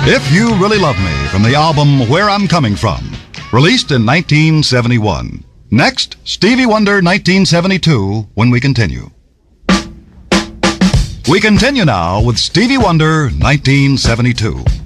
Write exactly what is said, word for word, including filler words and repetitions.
If You Really Love Me from the album Where I'm Coming From, released in nineteen seventy-one. Next, Stevie Wonder, nineteen seventy-two, when we continue. We continue now with Stevie Wonder, nineteen seventy-two.